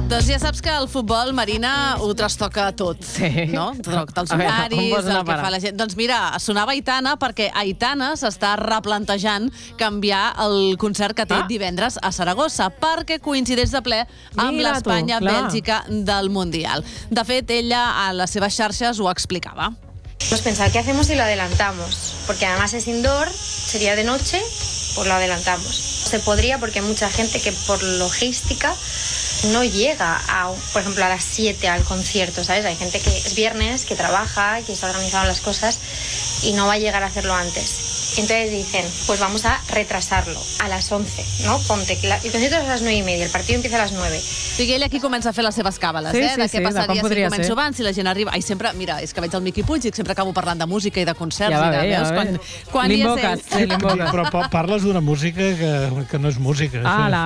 Doncs ja saps que el futbol, Marina, ho trastoca tot, no? Tots els horaris, el que fa la gent. Doncs mira, sonava Aitana perquè Aitana s'està replantejant canviar el concert que té divendres a Saragossa perquè coincideix de ple amb l'Espanya-Bèlgica del Mundial. De fet, ella a les seves xarxes ho explicava. Hemos pensado, ¿qué hacemos si lo adelantamos? Porque además es indoor, sería de noche, pues lo adelantamos. Se podría porque hay mucha gente que por logística no llega, por ejemplo, a las 7 al concierto, ¿sabes? Hay gente que es viernes, que trabaja, que está organizando las cosas y no va a llegar a hacerlo antes. Entonces dicen, pues vamos a retrasarlo a las 11, ¿no? Ponte, el concierto és a les 9:30, el partit empieza a les 9. O sigui, ell aquí comença a fer les seves càbales, de què passaria si començo abans, si la gent arriba... Ai, sempre, mira, és que veig el Miqui Puig i sempre acabo parlant de música i de concerts. Ja va bé. L'invoques. Però parles d'una música que no és música.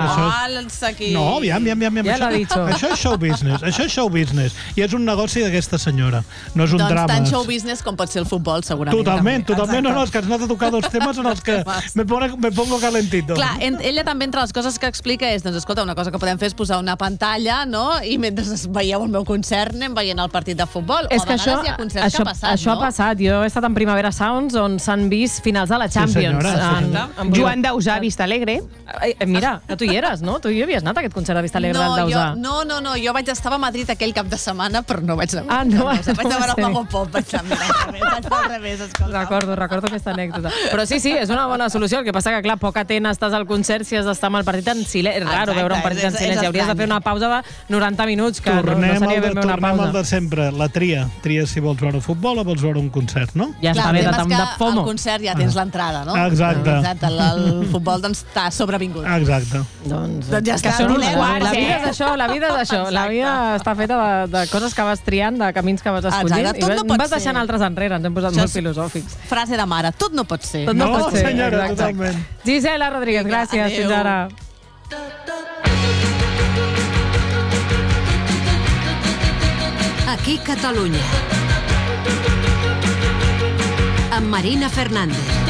No, aviam. Ja l'ha dit. Això és show business. I és un negoci d'aquesta senyora. No és un drama. Doncs tant show business com pot ser el futbol, segurament. Totalment. No, és que has anat a tocar dos temes en els que me pongo calentito. Clar, ella també entre les coses que explica és, doncs escolta, una cosa que podem fer és posar una pantalla, no? I mentre veieu el meu concert anem veient el partit de futbol. És que això ha passat. Jo he estat en Primavera Sounds on s'han vist finals de la Champions. Joan Dausà, Vista Alegre. Mira, que tu hi eres, no? Tu hi havies anat a aquest concert de Vista Alegre del Dausà. No, jo vaig estar a Madrid aquell cap de setmana, però no vaig anar. Vaig anar a Mago Pop, vaig anar al revés, escolta. Recordo aquesta anècdota. Però sí, és una bona solució. El que passa que, clar, poc atent estàs al concert si has d'estar amb el partit en silenci. És raro veure un partit en silenci. Hauries de fer una pausa de 90 minuts, que no seria ben bé una pausa. Tornem al de sempre, la tria. Tria si vols veure futbol o vols veure un concert, no? Ja està bé de tant de FOMO. Al concert ja tens l'entrada, no? Exacte. El futbol, doncs, t'ha sobrevingut. Exacte. Doncs ja està. La vida és això. La vida està feta de coses que vas triant, de camins que vas escollint, i vas deixant altres enrere. Ens hem posat molt filosòfics. Frase de mare, tot no pot ser. No, senyora, totalment. Gisela Rodríguez, gràcies. Fins ara. Aquí Catalunya. Amb Marina Fernández.